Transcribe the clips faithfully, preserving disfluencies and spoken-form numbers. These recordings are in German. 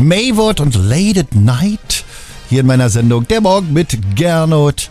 Maverick und Late at Night hier in meiner Sendung Der Morgen mit Gernot.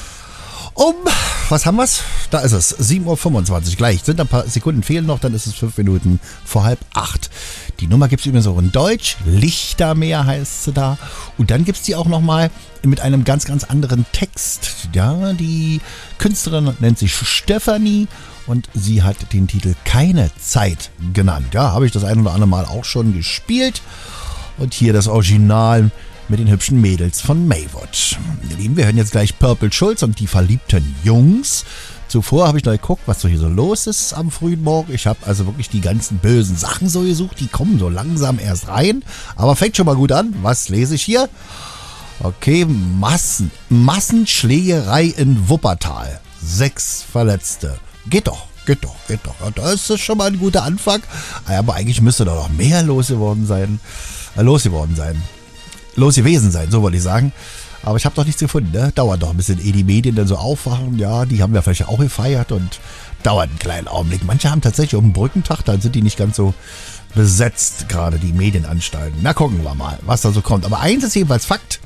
Um, was haben wir's? Da ist es, sieben Uhr fünfundzwanzig. Gleich sind ein paar Sekunden fehlen noch, dann ist es fünf Minuten vor halb acht. Die Nummer gibt es übrigens auch in Deutsch. Lichtermeer heißt sie da. Und dann gibt es die auch nochmal mit einem ganz, ganz anderen Text. Ja, die Künstlerin nennt sich Stefanie und sie hat den Titel Keine Zeit genannt. Ja, habe ich das ein oder andere Mal auch schon gespielt. Und hier das Original mit den hübschen Mädels von Maverick. Ihr Lieben, wir hören jetzt gleich Purple Schulz und die verliebten Jungs. Zuvor habe ich noch geguckt, was so hier so los ist am frühen Morgen. Ich habe also wirklich die ganzen bösen Sachen so gesucht. Die kommen so langsam erst rein. Aber fängt schon mal gut an. Was lese ich hier? Okay, Massen, Massenschlägerei in Wuppertal. Sechs Verletzte. Geht doch, geht doch, geht doch. Da ist das schon mal ein guter Anfang. Aber eigentlich müsste da noch mehr los geworden sein. Äh, los geworden sein. Los gewesen sein, so wollte ich sagen. Aber ich habe doch nichts gefunden, ne? Dauert doch ein bisschen, ehe die Medien dann so aufwachen. Ja, die haben ja vielleicht auch gefeiert und dauert einen kleinen Augenblick. Manche haben tatsächlich um den Brückentag, dann sind die nicht ganz so besetzt, gerade die Medienanstalten. Na, gucken wir mal, was da so kommt. Aber eins ist jedenfalls Fakt.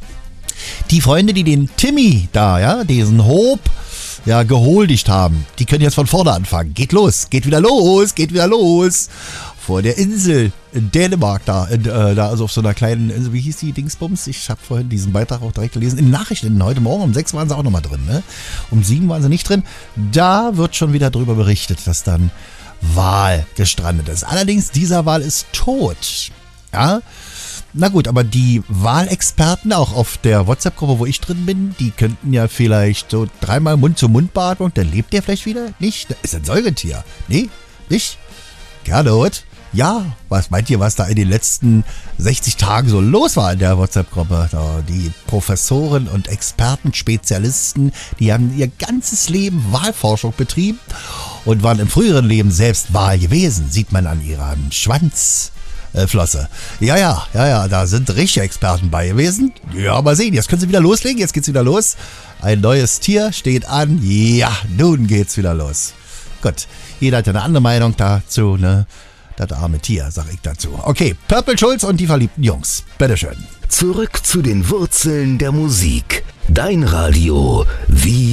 Die Freunde, die den Timmy da, ja, diesen Hope, ja, gehuldigt haben, die können jetzt von vorne anfangen. Geht los, geht wieder los, geht wieder los. Vor der Insel in Dänemark da, in, äh, da also auf so einer kleinen Insel, wie hieß die Dingsbums? Ich habe vorhin diesen Beitrag auch direkt gelesen. In den Nachrichten, heute Morgen um sechs waren sie auch nochmal drin, ne? Um sieben waren sie nicht drin. Da wird schon wieder drüber berichtet, dass dann Wal gestrandet ist. Allerdings, dieser Wal ist tot. Ja? Na gut, aber die Wahlexperten auch auf der WhatsApp-Gruppe, wo ich drin bin, die könnten ja vielleicht so dreimal Mund-zu-Mund-Beatmung, dann lebt der vielleicht wieder? Nicht? Das ist ein Säugetier. Nee? Nicht? Gernot? Ja, was meint ihr, was da in den letzten sechzig Tagen so los war in der WhatsApp-Gruppe? Da die Professoren und Experten, Spezialisten, die haben ihr ganzes Leben Wahlforschung betrieben und waren im früheren Leben selbst Wal gewesen. Sieht man an ihrem Schwanzflosse. Äh, ja, ja, ja, ja, da sind richtige Experten bei gewesen. Ja, mal sehen, jetzt können sie wieder loslegen, jetzt geht's wieder los. Ein neues Tier steht an. Ja, nun geht's wieder los. Gut, jeder hat ja eine andere Meinung dazu, ne? Das arme Tier, sag ich dazu. Okay, Purple Schulz und die verliebten Jungs. Bitteschön. Zurück zu den Wurzeln der Musik. Dein Radio, wie